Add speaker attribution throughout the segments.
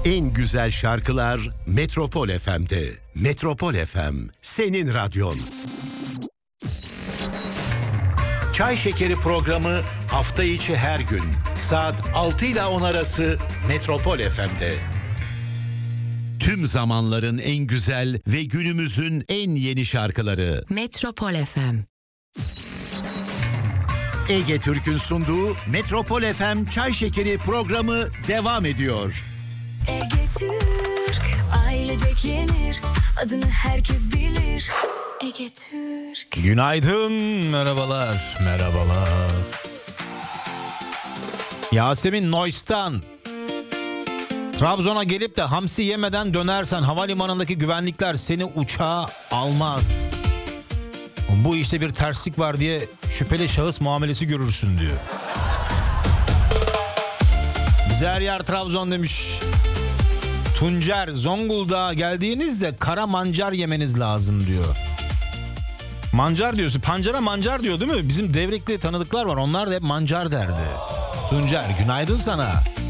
Speaker 1: En güzel şarkılar Metropol FM'de. Metropol FM, senin radyon. Çay Şekeri programı hafta içi her gün saat 6 ile 10 arası Metropol FM'de. Tüm zamanların en güzel ve günümüzün en yeni şarkıları. Metropol FM. Ege Türk'ün sunduğu Metropol FM Çay Şekeri programı devam ediyor.
Speaker 2: Ege Türk, ailecek yenir, adını herkes bilir. Ege Türk.
Speaker 3: Günaydın, merhabalar. Yasemin Nois'tan. Trabzon'a gelip de hamsi yemeden dönersen havalimanındaki güvenlikler seni uçağa almaz. Bu işte bir terslik var diye şüpheli şahıs muamelesi görürsün diyor. Bize her yer Trabzon demiş. Tuncer, Zonguldak'a geldiğinizde kara mancar yemeniz lazım diyor. Mancar diyorsun. Pancara mancar diyor değil mi? Bizim Devrekli tanıdıklar var. Onlar da hep mancar derdi. Tuncer, günaydın sana.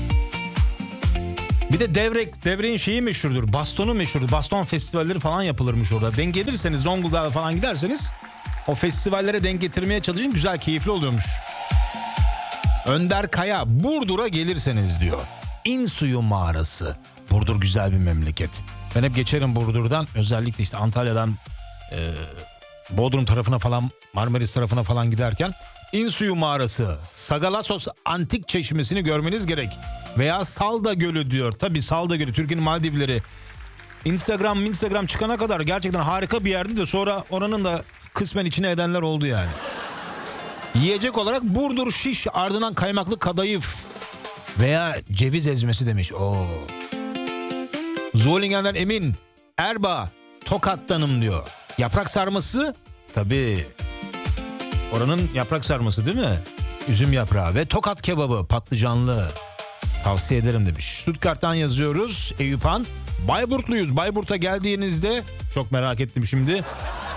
Speaker 3: Bir de Devrek'in şeyi meşhurdur. Bastonu meşhurdur. Baston festivalleri falan yapılırmış orada. Denk gelirseniz, Zonguldak'a falan giderseniz o festivallere denk getirmeye çalışın. Güzel, keyifli oluyormuş. Önder Kaya, Burdur'a gelirseniz diyor. İnsuyu mağarası. Burdur güzel bir memleket. Ben hep geçerim Burdur'dan. Özellikle işte Antalya'dan Bodrum tarafına falan, Marmaris tarafına falan giderken İnsuyu mağarası, Sagalassos antik çeşmesini görmeniz gerek. Veya Salda Gölü diyor. Tabii Salda Gölü, Türkiye'nin Maldivleri. Instagram çıkana kadar gerçekten harika bir yerdi de sonra oranın da kısmen içine edenler oldu yani. Yiyecek olarak Burdur şiş, ardından kaymaklı kadayıf veya ceviz ezmesi demiş. Oo. Zolingen'den Emin, Erbaa, Tokat'tanım diyor. Yaprak sarması, tabii oranın yaprak sarması değil mi? Üzüm yaprağı ve Tokat kebabı patlıcanlı. Tavsiye ederim demiş. Stuttgart'tan yazıyoruz. Eyüphan, Bayburtluyuz. Bayburt'a geldiğinizde çok merak ettim şimdi.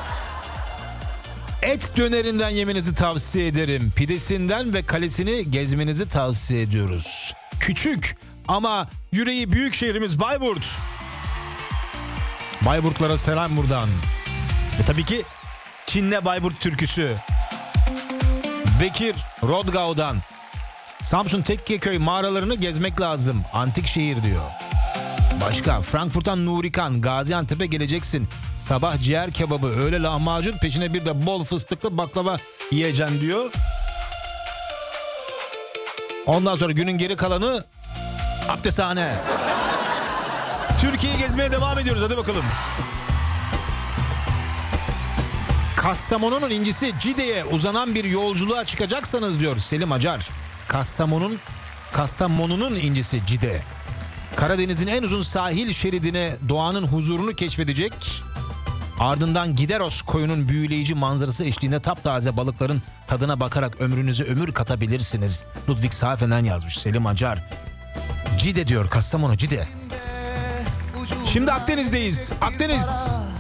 Speaker 3: Et dönerinden yemenizi tavsiye ederim. Pidesinden ve kalesini gezmenizi tavsiye ediyoruz. Küçük ama yüreği büyük şehrimiz Bayburt. Bayburtlara selam buradan. Ve tabii ki Çin'le Bayburt türküsü. Bekir Rodgau'dan. Samsun Tekkeköy mağaralarını gezmek lazım. Antik şehir diyor. Başka Frankfurt'tan Nurikan, Gaziantep'e geleceksin. Sabah ciğer kebabı, öğle lahmacun, peşine bir de bol fıstıklı baklava yiyeceksin diyor. Ondan sonra günün geri kalanı abdesthane. Türkiye'yi gezmeye devam ediyoruz, hadi bakalım. Kastamonu'nun incisi Cide'ye uzanan bir yolculuğa çıkacaksanız diyor Selim Acar. Kastamonu'nun incisi Cide. Karadeniz'in en uzun sahil şeridine doğanın huzurunu keşfedecek. Ardından Gideros koyunun büyüleyici manzarası eşliğinde taptaze balıkların tadına bakarak ömrünüze ömür katabilirsiniz. Ludwig Safen'den yazmış Selim Acar. Cide diyor, Kastamonu Cide. Şimdi Akdeniz'deyiz. Akdeniz.